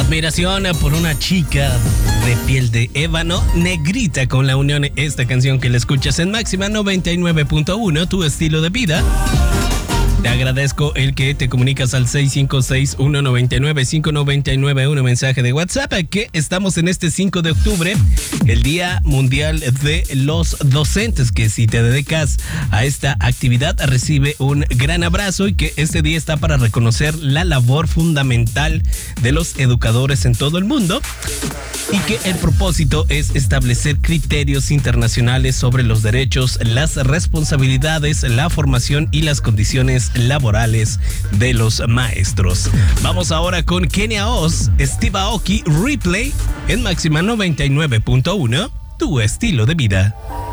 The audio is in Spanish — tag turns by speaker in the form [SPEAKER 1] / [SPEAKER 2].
[SPEAKER 1] Admiración por una chica de piel de ébano, negrita con la unión. Esta canción que le escuchas en Máxima 99.1, tu estilo de vida. Te agradezco el que te comunicas al 656-199-5999, un mensaje de WhatsApp, que estamos en este 5 de octubre, el Día Mundial de los Docentes, que si te dedicas a esta actividad recibe un gran abrazo, y que este día está para reconocer la labor fundamental de los educadores en todo el mundo, y que el propósito es establecer criterios internacionales sobre los derechos, las responsabilidades, la formación y las condiciones laborales de los maestros. Vamos ahora con Kenia Oz, Steve Aoki, Replay en Máxima 99.1, tu estilo de vida.